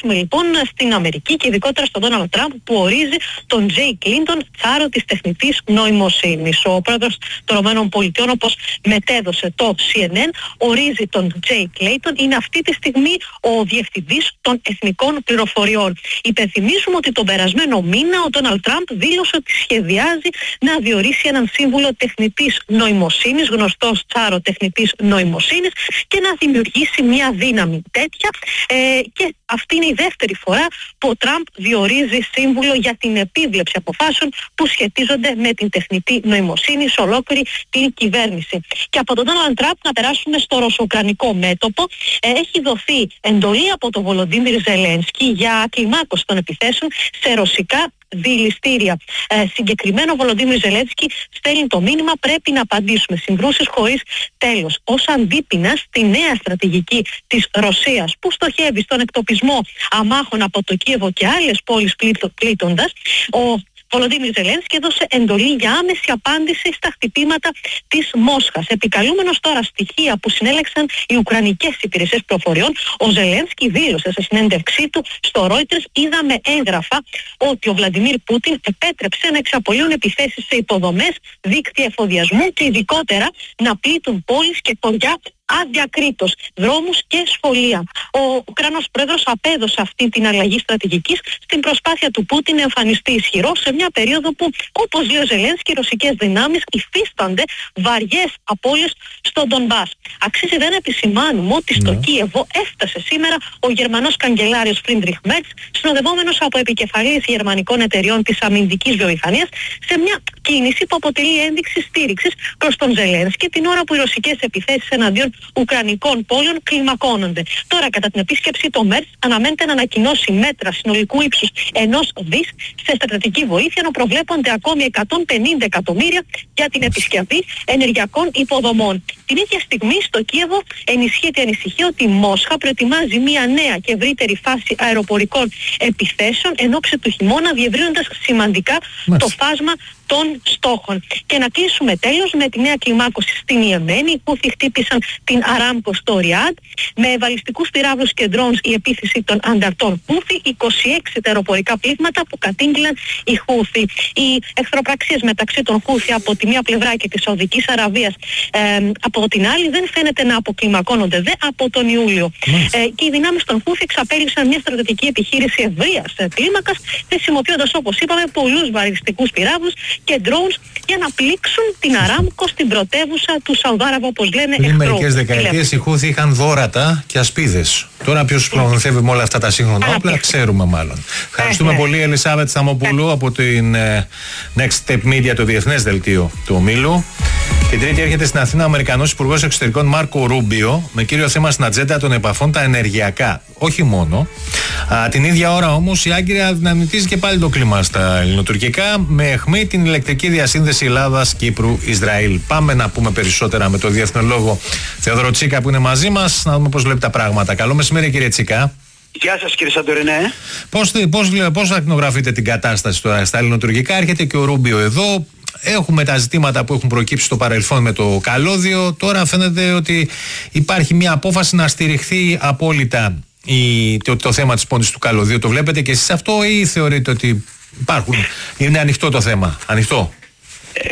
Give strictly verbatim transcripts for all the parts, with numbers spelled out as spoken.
περάσουμε λοιπόν στην Αμερική και ειδικότερα στον Ντόναλντ Τραμπ, που ορίζει τον Τζέι Κλίντον τσάρο της τεχνητής νοημοσύνης. Ο πρόεδρος των ΗΠΑ, όπως μετέδωσε το σι εν εν, ορίζει τον Τζέι Κλίντον, είναι αυτή τη στιγμή ο διευθυντής των εθνικών πληροφοριών. Υπενθυμίζουμε ότι τον περασμένο μήνα ο Ντόναλντ Τραμπ δήλωσε ότι σχεδιάζει να διορίσει έναν σύμβουλο τεχνητής νοημοσύνης, γνωστό ως τσάρο τεχνητής νοημοσύνης, και να δημιουργήσει μια δύναμη τέτοια. Ε, και αυτή είναι η δεύτερη φορά που ο Τραμπ διορίζει σύμβουλο για την επίβλεψη αποφάσεων που σχετίζονται με την τεχνητή νοημοσύνη σε ολόκληρη την κυβέρνηση. Και από τον Ντόναλντ Τραμπ να περάσουμε στο ρωσοκρανικό μέτωπο. Ε, έχει δοθεί εντολή από τον Βολοντίμιρ Ζελένσκι για κλιμάκωση των επιθέσεων σε ρωσικά δηληστήρια. Ε, συγκεκριμένο, ο Βολοντίμιρ Ζελένσκι στέλνει το μήνυμα: πρέπει να απαντήσουμε συγκρούσεις χωρίς τέλος. Ως αντίπεινα στη νέα στρατηγική της Ρωσίας, που στοχεύει στον εκτοπισμό αμάχων από το Κίεβο και άλλες πόλεις πλήττοντας, ο Βολοντίμιρ Ζελένσκι έδωσε εντολή για άμεση απάντηση στα χτυπήματα της Μόσχας. Επικαλούμενος τώρα στοιχεία που συνέλεξαν οι Ουκρανικές υπηρεσίες πληροφοριών, ο Ζελένσκι δήλωσε σε συνέντευξή του στο Reuters: είδαμε έγγραφα ότι ο Βλαντιμίρ Πούτιν επέτρεψε να εξαπολύουν επιθέσεις σε υποδομές, δίκτυα εφοδιασμού και ειδικότερα να πλήττουν πόλεις και χωριά αδιακρίτως, δρόμους και σχολεία. Ο Ουκρανός πρόεδρος απέδωσε αυτή την αλλαγή στρατηγικής στην προσπάθεια του Πούτιν να εμφανιστεί ισχυρό σε μια περίοδο που, όπως λέει ο Ζελένσκι, οι ρωσικές δυνάμεις υφίστανται βαριές απώλειες στον Ντονμπάς. Αξίζει δεν επισημάνουμε ότι στο yeah. Κίεβο έφτασε σήμερα ο Γερμανός καγκελάριος Φρίντριχ Μέρτς, συνοδευόμενος από επικεφαλής γερμανικών εταιριών της αμυντικής βιομηχανίας, σε μια κίνηση που αποτελεί ένδειξη στήριξης προς τον Ζελένσκι την ώρα που οι ρωσικές επιθέσεις εναντίον ουκρανικών πόλεων κλιμακώνονται. Τώρα, κατά την επίσκεψη, το Μέρτς αναμένεται να ανακοινώσει μέτρα συνολικού ύψους ενός δις σε στρατιωτική βοήθεια, ενώ προβλέπονται ακόμη εκατόν πενήντα εκατομμύρια για την επισκευή ενεργειακών υποδομών. Την ίδια στιγμή στο Κίεβο ενισχύεται η ανησυχία ότι η Μόσχα προετοιμάζει μια νέα και ευρύτερη φάση αεροπορικών επιθέσεων εν ώψη του χειμώνα, διευρύνοντας σημαντικά Μάλιστα. το φάσμα των στόχων. Και να κλείσουμε τέλος με τη νέα κλιμάκωση στην Ιεμένη. Οι Χούθι χτύπησαν την Αράμκο στο Ριάντ με βαλιστικούς πυράβλους και ντρόουνς. Η επίθεση των ανταρτών Χούθι, είκοσι έξι τα αεροπορικά πλήγματα που κατήγγειλαν οι Χούθι. Οι εχθροπραξίες μεταξύ των Χούθι από τη μία πλευρά και της Σαουδικής Αραβίας ε, από την άλλη δεν φαίνεται να αποκλιμακώνονται δε από τον Ιούλιο. Ε, και οι δυνάμεις των Χούθι εξαπέλυσαν μια στρατιωτική επιχείρηση ευρείας κλίμακας, χρησιμοποιώντας, όπως είπαμε, πολλούς βαλιστικούς πυράβλους και drones για να πλήξουν την Αράμκο στην πρωτεύουσα του Σαουδάραβα, όπως λένε. Πριν μερικές δεκαετίες οι Χούθι είχαν δώρατα και ασπίδες. Τώρα ποιος προμηθεύει με όλα αυτά τα σύγχρονα όπλα, ξέρουμε μάλλον. Ευχαριστούμε πολύ, Ελισάβετ Σταμοπούλου από την Next Step Media, το διεθνές δελτίο του ομίλου. Την Τρίτη έρχεται στην Αθήνα ο Αμερικανός Υπουργός Εξωτερικών Μάρκο Ρούμπιο, με κύριο θέμα στην ατζέντα των επαφών τα ενεργειακά. Όχι μόνο. Α, την ίδια ώρα όμως η Άγκυρα δυναμητίζει και πάλι το κλίμα στα ελληνοτουρκικά, με αιχμή την ηλεκτρική διασύνδεση Ελλάδας-Κύπρου-Ισραήλ. Πάμε να πούμε περισσότερα με τον διεθνολόγο Θεόδωρο Τσίκα που είναι μαζί μας, να δούμε πώς βλέπει τα πράγματα. Καλό μεσημέρι, κύριε Τσίκα. Γεια σας, κύριε Σαντορινέ. Πώς, πώς, πώς ακτινογραφείτε την κατάσταση τώρα στα ελληνοτουρκικά? Έρχεται και ο Ρούμπιο εδώ. Έχουμε τα ζητήματα που έχουν προκύψει στο παρελθόν με το καλώδιο. Τώρα φαίνεται ότι υπάρχει μια απόφαση να στηριχθεί απόλυτα η, το, το θέμα της πώντης του καλωδίου. Το βλέπετε και εσείς αυτό ή θεωρείτε ότι υπάρχουν, είναι ανοιχτό το θέμα? Ανοιχτό. Ε,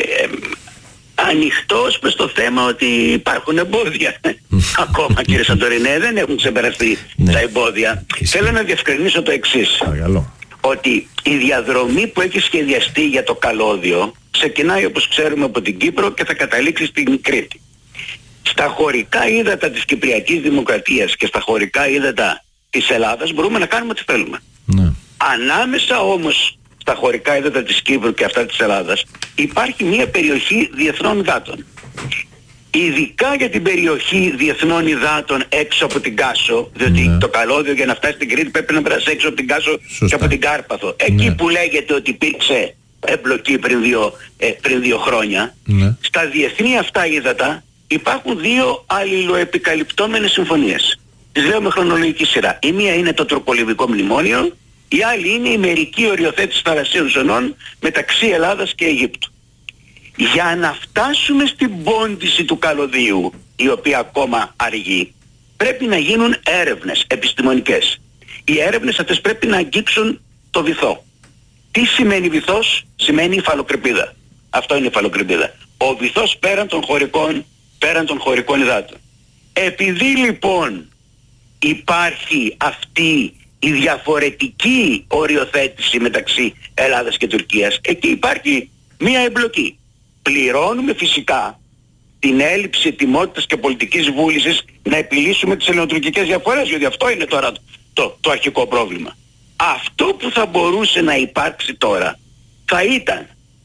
ανοιχτός προς το θέμα ότι υπάρχουν εμπόδια. Ακόμα, κύριε Σαντορινέ, δεν έχουν ξεπεραστεί ναι. τα εμπόδια. Είσαι. Θέλω να διευκρινίσω το εξής. Παρακαλώ. Ότι η διαδρομή που έχει σχεδιαστεί για το καλώδιο ξεκινάει, όπως ξέρουμε, από την Κύπρο και θα καταλήξει στην Κρήτη. Στα χωρικά ύδατα της Κυπριακής Δημοκρατίας και στα χωρικά ύδατα της Ελλάδας μπορούμε να κάνουμε ό,τι θέλουμε. Ναι. Ανάμεσα όμως στα χωρικά ύδατα της Κύπρου και αυτά της Ελλάδας υπάρχει μια περιοχή διεθνών υδάτων. Ειδικά για την περιοχή διεθνών υδάτων έξω από την Κάσο, διότι ναι. το καλώδιο για να φτάσει στην Κρήτη πρέπει να περάσει έξω από την Κάσο Σωστά. και από την Κάρπαθο. Εκεί ναι. που λέγεται ότι υπήρξε εμπλοκή πριν δύο, ε, πριν δύο χρόνια, ναι. στα διεθνή αυτά ύδατα υπάρχουν δύο αλληλοεπικαλυπτόμενες συμφωνίες. Τις λέω με χρονολογική σειρά. Η μία είναι το Τροπολιβικό Μνημόνιο, η άλλη είναι η μερική οριοθέτηση θαλασσίων ζωνών μεταξύ Ελλάδας και Αιγύπτου. Για να φτάσουμε στην πόντιση του καλωδίου, η οποία ακόμα αργεί, πρέπει να γίνουν έρευνες επιστημονικές. οι έρευνες αυτές πρέπει να αγγίξουν το βυθό. Τι σημαίνει βυθός? Σημαίνει υφαλοκρηπίδα. Αυτό είναι η υφαλοκρηπίδα. Ο βυθός πέραν των χωρικών, πέραν των χωρικών υδάτων. Επειδή λοιπόν υπάρχει αυτή η διαφορετική οριοθέτηση μεταξύ Ελλάδας και Τουρκίας, εκεί υπάρχει μία εμπλοκή. Πληρώνουμε φυσικά την έλλειψη ετοιμότητας και πολιτικής βούλησης να επιλύσουμε τις ελληνοτουρκικές διαφορές, γιατί αυτό είναι τώρα το, το, το αρχικό πρόβλημα. Αυτό που θα μπορούσε να υπάρξει τώρα θα ήταν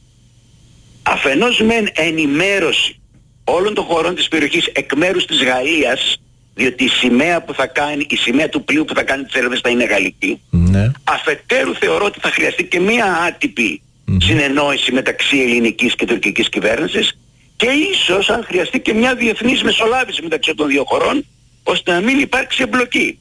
αφενός μεν ενημέρωση όλων των χωρών της περιοχής εκ μέρους της Γαλλίας, διότι η σημαία που θα κάνει, η σημαία του πλοίου που θα κάνει τις έρευνες θα είναι γαλλική. Ναι. Αφετέρου θεωρώ ότι θα χρειαστεί και μία άτυπη mm. συνεννόηση μεταξύ ελληνικής και τουρκικής κυβέρνησης και ίσως αν χρειαστεί και μια διεθνής μεσολάβηση μεταξύ των δύο χωρών, ώστε να μην υπάρξει εμπλοκή.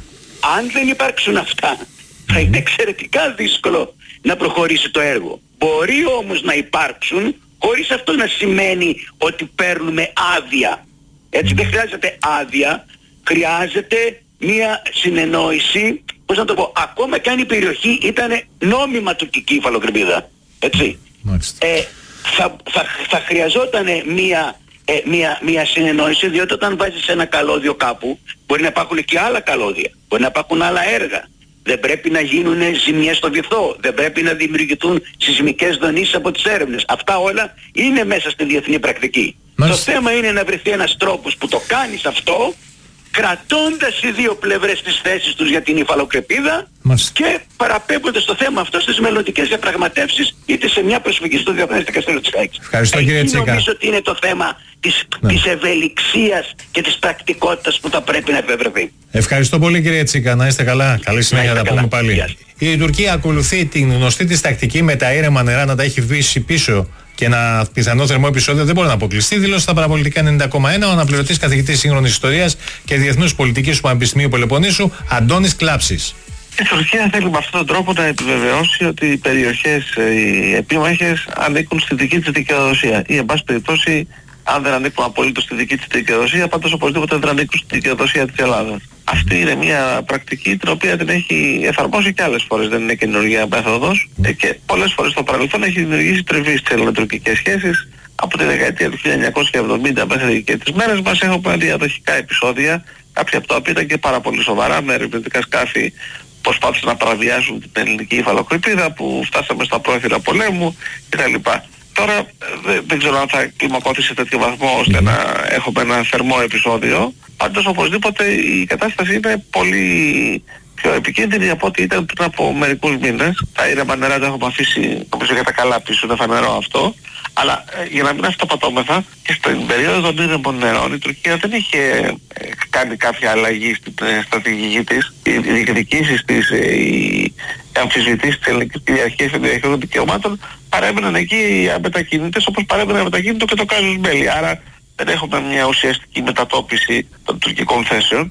Αν δεν υπάρξουν αυτά, θα είναι εξαιρετικά δύσκολο να προχωρήσει το έργο. Μπορεί όμως να υπάρξουν χωρίς αυτό να σημαίνει ότι παίρνουμε άδεια. Έτσι δεν χρειάζεται άδεια, χρειάζεται μία συνεννόηση, πώς να το πω, ακόμα και αν η περιοχή ήταν νόμιμα τουρκική υφαλοκρηπίδα. Έτσι. Ε, θα, θα, θα χρειαζόταν μία, ε, μία, μία συνεννόηση, διότι όταν βάζεις ένα καλώδιο κάπου, μπορεί να υπάρχουν και άλλα καλώδια, μπορεί να υπάρχουν άλλα έργα. Δεν πρέπει να γίνουν ζημιές στο βυθό, δεν πρέπει να δημιουργηθούν σεισμικές δονήσεις από τις έρευνες. Αυτά όλα είναι μέσα στη διεθνή πρακτική. Μάλιστα. Το θέμα είναι να βρεθεί ένας τρόπος που το κάνεις αυτό, κρατώντας οι δύο πλευρές τις θέσεις τους για την υφαλοκρηπίδα και παραπέμποντας το θέμα αυτό στις μελλοντικές διαπραγματεύσεις είτε σε μια προσφυγή στο Διεθνές Δικαστήριο της Χάγης. Ευχαριστώ κύριε Τσίκα. Νομίζω ότι είναι το θέμα της, ναι. της ευελιξίας και της πρακτικότητας που θα πρέπει να εφευρεθεί. Ευχαριστώ πολύ κύριε Τσίκα. Να είστε καλά. Καλή συνέχεια, να τα πούμε πάλι. Η Τουρκία ακολουθεί την γνωστή της τακτική με τα ήρεμα νερά να τα έχει βήσει πίσω και ένα πιθανό θερμό επεισόδιο δεν μπορεί να αποκλειστεί. Δήλωσε στα παραπολιτικά ενενήντα κόμμα ένα ο αναπληρωτής καθηγητής σύγχρονης ιστορίας και διεθνούς πολιτικής του Πανεπιστημίου Πελοποννήσου, Αντώνης Κλάψης. Η Τουρκία θέλει με αυτόν τον τρόπο να επιβεβαιώσει ότι οι περιοχές, οι επίμαχες, ανήκουν στη δική της δικαιοδοσία. Ή, εν πάση περιπτώσει, αν δεν ανήκουν απολύτως στη δική της δικαιοδοσία, πάντως οπωσδήποτε δεν ανήκουν στη δικαιοδοσία της Ελλάδας. Αυτή είναι μια πρακτική την οποία την έχει εφαρμόσει και άλλες φορές, δεν είναι καινούργια μέθοδος και πολλές φορές στο παρελθόν έχει δημιουργήσει τριβή στις ελληνοτουρκικές σχέσεις. Από τη δεκαετία του χίλια εννιακόσια εβδομήντα μέχρι και τις μέρες μας έχουμε διαδοχικά επεισόδια, κάποια από τα οποία ήταν και πάρα πολύ σοβαρά, με ερευνητικά σκάφη προσπάθησαν να παραβιάσουν την ελληνική υφαλοκρηπίδα, που φτάσαμε στα πρόθυρα πολέμου κτλ. Τώρα δεν, δεν ξέρω αν θα κλιμακώθει σε τέτοιο βαθμό ώστε να έχουμε ένα θερμό επεισόδιο. Πάντως οπωσδήποτε η κατάσταση είναι πολύ πιο επικίνδυνη από ό,τι ήταν πριν από μερικούς μήνες. Τα ήρεμα νερά τα έχουμε αφήσει νομίζω για τα καλά πίσω, είναι φανερό αυτό. Αλλά ε, για να μην αυτοπατώμεθα, και στην περίοδο των ήρεμων νερών η Τουρκία δεν είχε ε, κάνει κάποια αλλαγή στην ε, στρατηγική της. Οι διεκδικήσεις της, ε, οι αμφισβητήσεις της ελληνικής κυριαρχίας και των διαχείρισης δικαιωμάτων παρέμειναν εκεί αμετακίνητες, όπως παρέμεναν αμετακίνητο και το κάζους μπέλι. Άρα δεν έχουμε μια ουσιαστική μετατόπιση των τουρκικών θέσεων.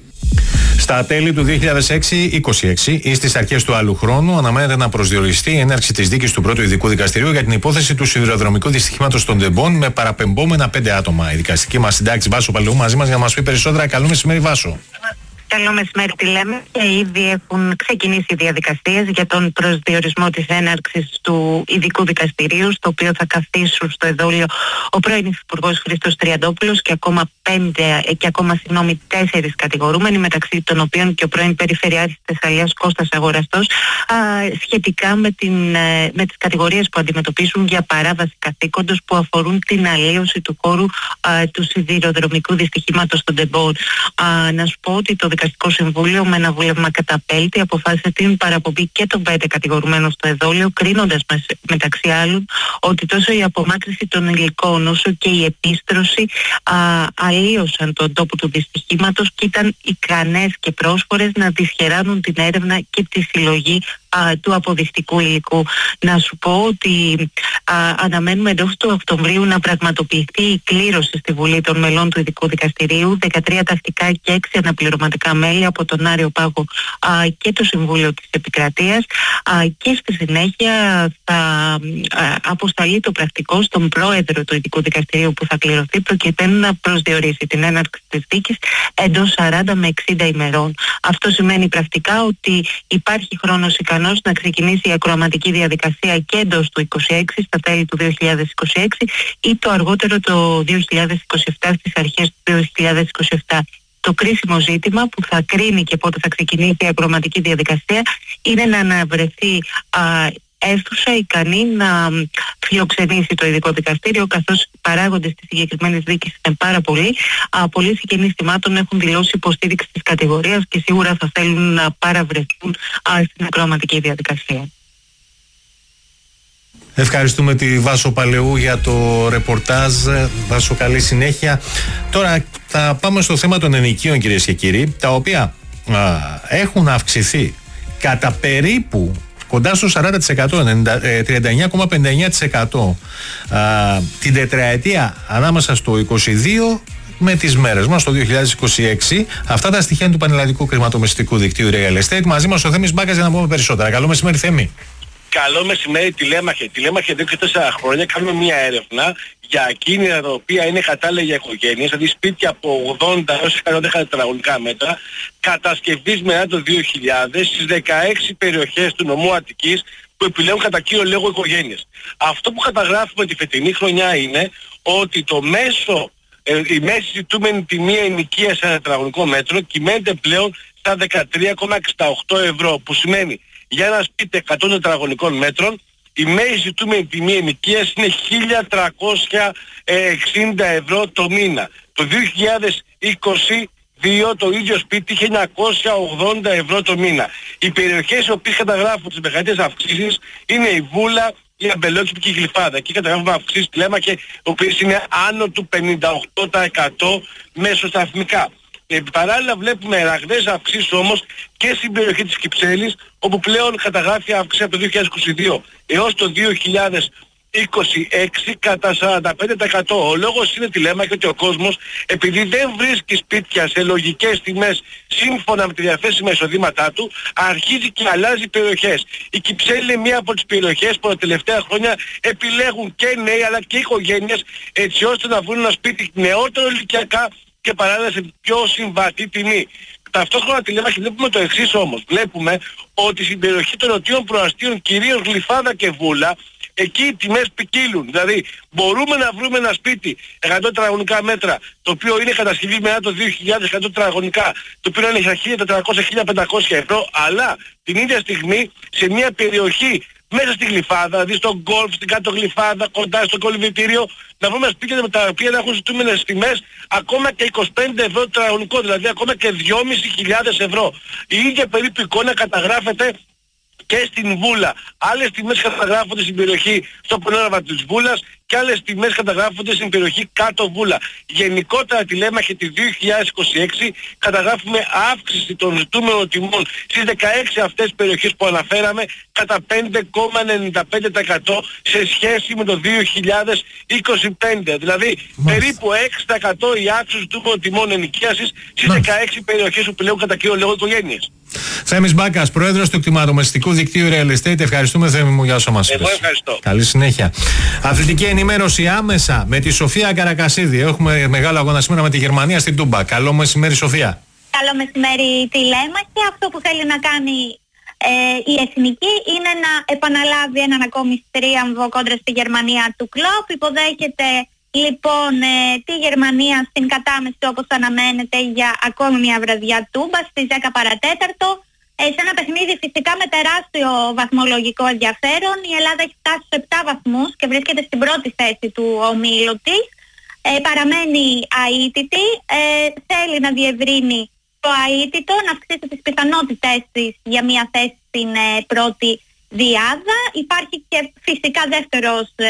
Στα τέλη του δύο χιλιάδες είκοσι έξι ή στις αρχές του άλλου χρόνου αναμένεται να προσδιοριστεί η έναρξη της δίκης του πρώτου ειδικού δικαστηρίου για την υπόθεση του σιδηροδρομικού δυστυχήματος των Ντεμπών με παραπεμπόμενα πέντε άτομα. Η δικαστική μας συντάξη Βάσο Παλαιού μαζί μας για να μας πει περισσότερα. Καλό μεσημέρι, Βάσο. Καλό μεσημέρι, τι λέμε. Και ήδη έχουν ξεκινήσει οι διαδικασίες για τον προσδιορισμό της έναρξης του ειδικού δικαστηρίου, στο οποίο θα καθίσουν στο εδόλιο ο πρώην Υφυπουργός Χρήστος Τριαντόπουλος και ακόμα, πέντε, και ακόμα συγγνώμη, τέσσερις κατηγορούμενοι, μεταξύ των οποίων και ο πρώην Περιφερειάρχης Θεσσαλίας Κώστας Αγοραστός, α, σχετικά με, την, με τις κατηγορίες που αντιμετωπίσουν για παράβαση καθήκοντος που αφορούν την αλλίωση του χώρου α, του σιδηροδρομικού δυστυχήματος των Ντεμπών. Να σου πω ότι το Δικαστικό Συμβούλιο με ένα βούλευμα καταπέλτη αποφάσισε την παραπομπή και των πέντε κατηγορουμένων στο εδόλιο, κρίνοντας μεταξύ άλλων ότι τόσο η απομάκρυνση των υλικών όσο και η επίστρωση α, αλλίωσαν τον τόπο του δυστυχήματος και ήταν ικανές και πρόσφορες να δυσχεράνουν την έρευνα και τη συλλογή α, του αποδεικτικού υλικού. Να σου πω ότι α, αναμένουμε εντός του Οκτωβρίου να πραγματοποιηθεί η κλήρωση στη Βουλή των μελών του Ειδικού Δικαστηρίου, δεκατρία τακτικά και έξι αναπληρωματικά μέλη από τον Άριο Πάγο α, και το Συμβούλιο της Επικρατείας, α, και στη συνέχεια θα α, αποσταλεί το πρακτικό στον πρόεδρο του Ειδικού Δικαστηρίου που θα κληρωθεί, προκειμένου να προσδιορίσει την έναρξη της δίκης εντός σαράντα με εξήντα ημερών. Αυτό σημαίνει πρακτικά ότι υπάρχει χρόνος ικανός να ξεκινήσει η ακροαματική διαδικασία και εντός του είκοσι έξι, στα τέλη του δύο χιλιάδες είκοσι έξι, ή το αργότερο το δύο χιλιάδες είκοσι επτά, στις αρχές του δύο χιλιάδες είκοσι επτά. Το κρίσιμο ζήτημα που θα κρίνει και πότε θα ξεκινήσει η ακροαματική διαδικασία είναι να αναβρεθεί α, αίθουσα ικανή να φιλοξενήσει το Ειδικό Δικαστήριο, καθώς οι παράγοντες της συγκεκριμένης δίκης είναι πάρα πολλοί. Α, πολλοί συγγενείς θυμάτων έχουν δηλώσει υποστήριξη της κατηγορίας και σίγουρα θα θέλουν να παραβρεθούν α, στην ακροαματική διαδικασία. Ευχαριστούμε τη Βάσο Παλαιού για το ρεπορτάζ. Βάσο, καλή συνέχεια. Τώρα θα πάμε στο θέμα των ενοικίων, κυρίες και κύριοι, τα οποία α, έχουν αυξηθεί κατά περίπου κοντά στο σαράντα τοις εκατό, τριάντα εννιά κόμμα πενήντα εννιά τοις εκατό α, την τετραετία ανάμεσα στο είκοσι δύο με τις μέρες μας, το δύο χιλιάδες είκοσι έξι. Αυτά τα στοιχεία του Πανελλαδικού Κρηματομεσητικού Δικτύου Real Estate. Μαζί μας ο Θέμης Μπάκας για να πούμε περισσότερα. Καλό μεσημέρι, Θέμη. Καλό μεσημέρι, τηλέμαχε. Τηλέμαχε εδώ και τέσσερα χρόνια κάνουμε μια έρευνα για ακίνητα τα οποία είναι κατάλληλα για οικογένειες, δηλαδή σπίτια από ογδόντα έως εκατό τετραγωνικά μέτρα, κατασκευής μετά το δύο χιλιάδες στις δεκαέξι περιοχές του νομού Αττικής που επιλέγουν κατά κύριο λόγο οικογένειες. Αυτό που καταγράφουμε τη φετινή χρονιά είναι ότι το μέσο, ε, η μέση ζητούμενη τιμή ενοικίας σε ένα τετραγωνικό μέτρο κυμαίνεται πλέον στα δεκατρία κόμμα εξήντα οκτώ ευρώ, που σημαίνει για ένα σπίτι εκατό τετραγωνικών μέτρων η μέση ζητούμενη τιμή ενοικίας είναι χίλια τριακόσια εξήντα ευρώ το μήνα. Το δύο χιλιάδες είκοσι δύο το ίδιο σπίτι είχε εννιακόσια ογδόντα ευρώ το μήνα. Οι περιοχές οι οποίες καταγράφουν τις μεγαλύτερες αυξήσεις είναι η Βούλα, η Αμπελόκηπη και η Γλυφάδα. Εκεί καταγράφουμε αυξήσεις κλέμακε, οι οποίες είναι άνω του πενήντα οκτώ τοις εκατό μέσοσταθμικά. Ε, παράλληλα βλέπουμε ραγδαίες αυξήσεις όμως και στην περιοχή της Κυψέλης, όπου πλέον καταγράφει αύξηση από το δύο χιλιάδες είκοσι δύο έως το δύο χιλιάδες είκοσι έξι κατά σαράντα πέντε τοις εκατό. Ο λόγος είναι, τηλέμαχε, ότι ο κόσμος, επειδή δεν βρίσκει σπίτια σε λογικές τιμές σύμφωνα με τη διαθέσιμα εισοδήματά του, αρχίζει και αλλάζει περιοχές. Η Κυψέλη είναι μία από τις περιοχές που τα τελευταία χρόνια επιλέγουν και νέοι αλλά και οικογένειες, έτσι ώστε να βρουν ένα σπίτι νεότερο ηλικιακά και παράλληλα σε πιο συμβατή τιμή. Ταυτόχρονα, τηλέμαχε, βλέπουμε το εξής όμως. Βλέπουμε ότι στην περιοχή των νοτίων προαστίων, κυρίως Γλυφάδα και Βούλα, εκεί οι τιμές ποικίλουν. Δηλαδή μπορούμε να βρούμε ένα σπίτι εκατό τετραγωνικά μέτρα, το οποίο είναι κατασκευή μετά το δύο χιλιάδες εκατό τετραγωνικά, το οποίο είναι χίλια τετρακόσια με χίλια πεντακόσια ευρώ, αλλά την ίδια στιγμή σε μια περιοχή μέσα στη Γλυφάδα, δηλαδή στον Γκολφ, στην κάτω Γλυφάδα, κοντά στο κολυβητήριο, να βρούμε σπίτια με τα οποία να έχουν ζητούμενες τιμές ακόμα και είκοσι πέντε ευρώ τετραγωνικό, δηλαδή ακόμα και δυόμισι χιλιάδες ευρώ. Η ίδια περίπου εικόνα καταγράφεται και στην Βούλα. Άλλες τιμές καταγράφονται στην περιοχή στο πενόραμα της Βούλας και άλλες τιμές καταγράφονται στην περιοχή κάτω Βούλα. Γενικότερα, τηλέμαχε, τη δύο χιλιάδες είκοσι έξι καταγράφουμε αύξηση των ζητούμενων τιμών στις δεκαέξι αυτές περιοχές που αναφέραμε κατά πέντε κόμμα ενενήντα πέντε τοις εκατό σε σχέση με το δύο χιλιάδες είκοσι πέντε. Δηλαδή Μάλιστα. περίπου έξι τοις εκατό η αύξηση ζητούμενων τιμών ενοικίασης στις Μάλιστα. δεκαέξι περιοχές που επιλέγουν κατά κύριο λόγο οικογένειες. Θέμης Μπάκας, πρόεδρος του κτηματομεσητικού δικτύου Real Estate. Ευχαριστούμε, Θέμη μου, για όσο μας είπες. Εγώ ευχαριστώ. Καλή συνέχεια. Αθλητική ενημέρωση άμεσα με τη Σοφία Καρακασίδη. Έχουμε μεγάλο αγώνα σήμερα με τη Γερμανία στην Τούμπα. Καλό μεσημέρι, Σοφία. Καλό μεσημέρι, τηλέμαχε. Αυτό που θέλει να κάνει ε, η Εθνική είναι να επαναλάβει έναν ακόμη τρίαμβο κόντρα στη Γερμανία του Κλοπ. Υποδέχεται λοιπόν ε, τη Γερμανία στην κατάμεση, όπως αναμένεται, για ακόμη μια βραδιά Τούμπα στις δέκα παρατέταρτο. Ε, σε ένα παιχνίδι φυσικά με τεράστιο βαθμολογικό ενδιαφέρον. Η Ελλάδα έχει φτάσει στους επτά βαθμούς και βρίσκεται στην πρώτη θέση του ομίλου της. Ε, παραμένει αίτητη. Ε, θέλει να διευρύνει το αίτητο, να αυξήσει τις πιθανότητες της για μια θέση στην ε, πρώτη διάδα. Υπάρχει και φυσικά δεύτερος ε,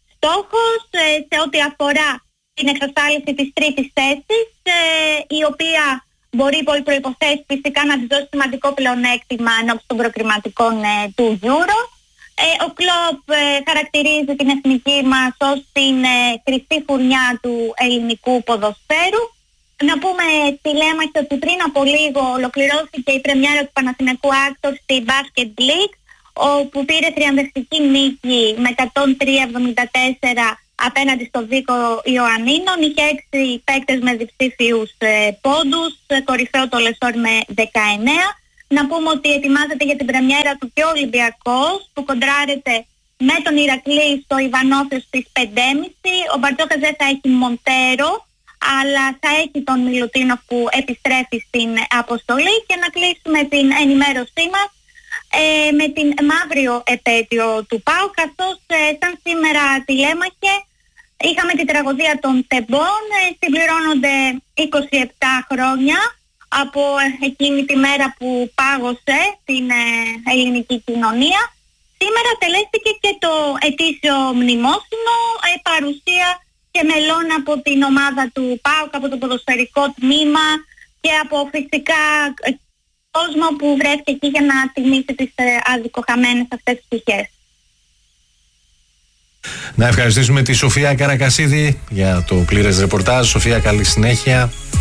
στόχος ε, σε ό,τι αφορά την εξασφάλιση της τρίτης θέσης, ε, η οποία μπορεί υπό προϋποθέσεις φυσικά να της δώσει σημαντικό πλεονέκτημα ενώπιση των προκριματικών ε, του Euro. Ε, ο Κλοπ ε, χαρακτηρίζει την εθνική μας ως την ε, χρυσή φουρνιά του ελληνικού ποδοσφαίρου. Να πούμε στη Λέμαχη ότι πριν από λίγο ολοκληρώθηκε η πρεμιέρα του Παναθηναϊκού Άκτορ στη Basket League, όπου πήρε τριαμβευτική νίκη με εκατόν τρία εβδομήντα τέσσερα απέναντι στο Βίκο Ιωαννίνων. Είχε έξι παίκτες με διψήφιους ε, πόντους, κορυφαίο το Λεσόρ με δεκαεννέα. Να πούμε ότι ετοιμάζεται για την πρεμιέρα του και ο Ολυμπιακός, που κοντράρεται με τον Ηρακλή στο Ιβανόφιο στις πέντε και μισή. Ο Μπαρτζόκας δεν θα έχει Μοντέρο, αλλά θα έχει τον Μιλουτίνοφ που επιστρέφει στην αποστολή. Και να κλείσουμε την ενημέρωσή μας ε, με την μαύριο επέτειο του ΠΑΟΚ, καθώς ε, σαν σήμερα τη Λέμαχε είχαμε την τραγωδία των Τεμπών. Ε, συμπληρώνονται είκοσι επτά χρόνια από εκείνη τη μέρα που πάγωσε την ε, ελληνική κοινωνία. Σήμερα τελέστηκε και το ετήσιο μνημόσυνο, ε, παρουσία και μελών από την ομάδα του ΠΑΟΚ, από το ποδοσφαιρικό τμήμα και από φυσικά ε, κόσμο που βρέθηκε εκεί για να τιμήσει τις ε, αδικοχαμένες αυτές τις πτυχές. Να ευχαριστήσουμε τη Σοφία Καρακασίδη για το πλήρες ρεπορτάζ. Σοφία, καλή συνέχεια.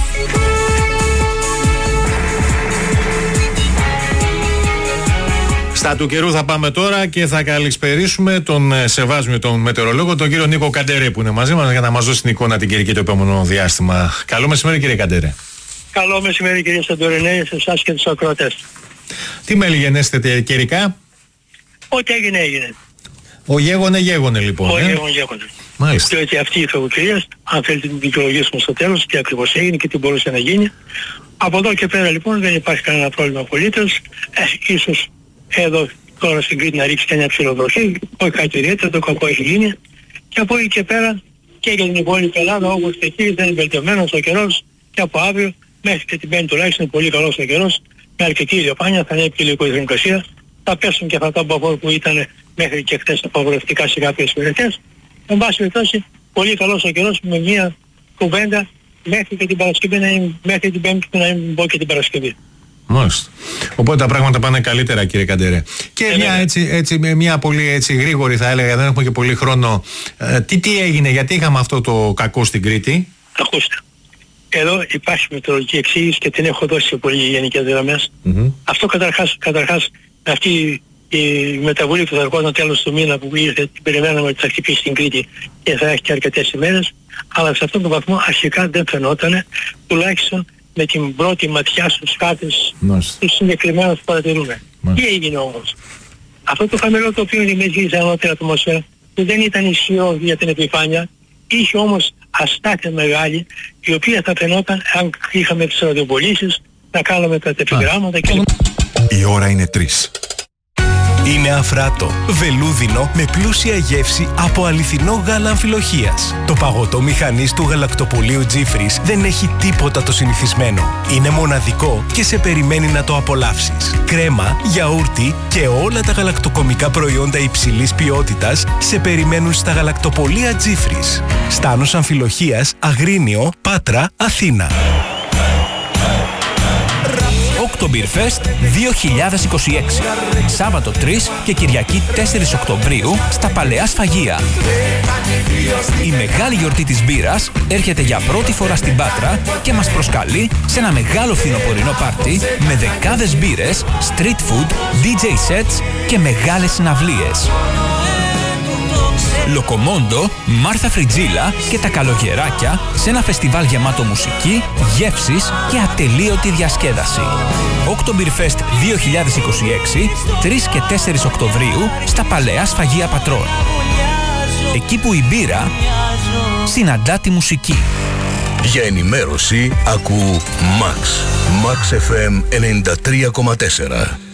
Στα του καιρού θα πάμε τώρα και θα καλησπερίσουμε τον σεβάσμιο τον μετεωρολόγο, τον κύριο Νίκο Καντέρε, που είναι μαζί μας για να μας δώσει την εικόνα την καιρική το επόμενο διάστημα. Καλό μεσημέρι, κύριε Καντέρε. Καλό μεσημέρι, κύριε Σαντορενέ, σε εσάς και τους ακροατές. Τι μέλη γενέστε καιρικά? Ό,τι έγινε, έγινε. Ο γέγονε γέγονε λοιπόν. Ο ε? γέγονε γέγονε. Μάλιστα. Διότι αυτή η φαγοκαιρία, αν θέλετε την δικαιολογήσουμε στο τέλος, τι ακριβώς έγινε και τι μπορούσε να γίνει. Από εδώ και πέρα λοιπόν δεν υπάρχει κανένα πρόβλημα απολύτως. Ε, ίσως εδώ τώρα στην Κρήτη να ρίξει και μια ψηλοβροχή, όχι κάτι ιδιαίτερο, το κακό έχει γίνει. Και από εκεί και πέρα και για την υπόλοιπη Ελλάδα, όπως και εκεί δεν είναι βελτιωμένος ο καιρός, και από αύριο μέχρι και την Πέμπτη τουλάχιστον είναι πολύ καλός ο καιρός, με αρκετή ηλιοφάνεια, θα ανέβει και λίγο η θερμοκρασία, θα πέσουν και αυτά τα μπαφόρ που ήταν μέχρι και χθες απαγορευτικά σε κάποιες περιοχές. Εν πάση περιπτώσει, πολύ καλός ο καιρός, με μια κουβέντα μέχρι και την Παρασκευή, να είναι, μέχρι την Πέμπτη να μην πω και την Παρασκευή. Μάλιστα. Οπότε τα πράγματα πάνε καλύτερα, κύριε Καντέρε. Και ε, μια, έτσι, έτσι, μια πολύ έτσι, γρήγορη θα έλεγα, δεν έχουμε και πολύ χρόνο. Ε, τι, τι έγινε, γιατί είχαμε αυτό το κακό στην Κρήτη? Ακούστε. Εδώ υπάρχει μετεωρολογική εξήγηση και την έχω δώσει σε πολύ γενικές γραμμές. Mm-hmm. Αυτό καταρχάς, καταρχάς αυτή η μεταβολή που θα ερχόταν τέλος του μήνα που ήρθε, την περιμέναμε ότι θα χτυπήσει στην Κρήτη και θα έχει και αρκετές ημέρες, αλλά σε αυτόν τον βαθμό αρχικά δεν φαινόταν, τουλάχιστον με την πρώτη ματιά στους χάρτες τους συγκεκριμένους που παρατηρούμε. Τι έγινε όμως? Αυτό το χαμηλό το οποίο δημιουργήσε ανώτερα ατμόσφαιρα, που δεν ήταν ισχυρό για την επιφάνεια, είχε όμως αστάθεια μεγάλη, η οποία θα φαινόταν αν είχαμε τις ραδιοπολίσεις, να κάνουμε τα τεπιγράμματα και... Η ώρα είναι τρεις. Είναι αφράτο, βελούδινο με πλούσια γεύση από αληθινό γάλα αμφιλοχείας. Το παγωτό μηχανής του γαλακτοπολείου Τζίφρις δεν έχει τίποτα το συνηθισμένο. Είναι μοναδικό και σε περιμένει να το απολαύσεις. Κρέμα, γιαούρτι και όλα τα γαλακτοκομικά προϊόντα υψηλής ποιότητας σε περιμένουν στα γαλακτοπολεία Τζίφρις. Στάνος Αμφιλοχείας, Αγρίνιο, Πάτρα, Αθήνα. Oktoberfest δύο χιλιάδες είκοσι έξι. Σάββατο τρεις και Κυριακή τέσσερις Οκτωβρίου στα Παλαιά Σφαγεία. Η μεγάλη γιορτή της μπύρας έρχεται για πρώτη φορά στην Πάτρα και μας προσκαλεί σε ένα μεγάλο φθινοπορεινό πάρτι με δεκάδες μπύρες, street food, ντι τζέι sets και μεγάλες συναυλίες. Λοκομόντο, Μάρθα Φριτζίλα και τα καλογεράκια σε ένα φεστιβάλ γεμάτο μουσική, γεύσεις και ατελείωτη διασκέδαση. Oktoberfest δύο χιλιάδες είκοσι έξι, τρεις και τέσσερις Οκτωβρίου στα Παλαιά Σφαγεία Πατρών. Εκεί που η μπύρα συναντά τη μουσική. Για ενημέρωση ακού Max. Max εφ εμ ενενήντα τρία κόμμα τέσσερα.